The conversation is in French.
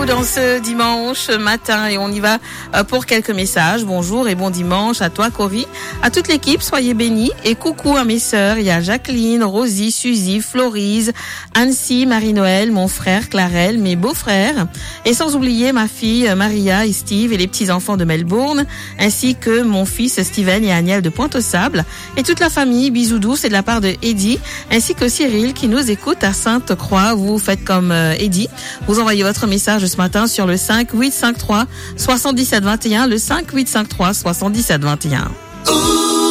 dans ce dimanche matin et on y va pour quelques messages. Bonjour et bon dimanche à toi Cory, à toute l'équipe, soyez bénis et coucou à mes sœurs, il y a Jacqueline, Rosie, Suzy, Florise, Annecy, Marie-Noël, mon frère Clarel, mes beaux-frères et sans oublier ma fille Maria et Steve et les petits-enfants de Melbourne ainsi que mon fils Steven et Agnès de Pointe-aux-Sables et toute la famille, bisous douces et de la part de Eddie ainsi que Cyril qui nous écoute à Sainte-Croix. Vous faites comme Eddie, vous envoyez votre message ce matin sur le 5853 7721, le 5853 7721.